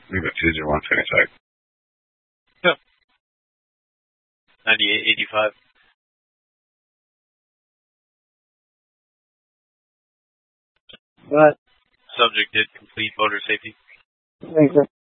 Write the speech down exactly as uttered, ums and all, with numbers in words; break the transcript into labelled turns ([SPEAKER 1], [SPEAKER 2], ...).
[SPEAKER 1] Leave it two zero one twenty-six.
[SPEAKER 2] Yep. ninety-eight eighty-five.
[SPEAKER 3] What?
[SPEAKER 2] Subject did complete voter safety.
[SPEAKER 3] Thanks, sir.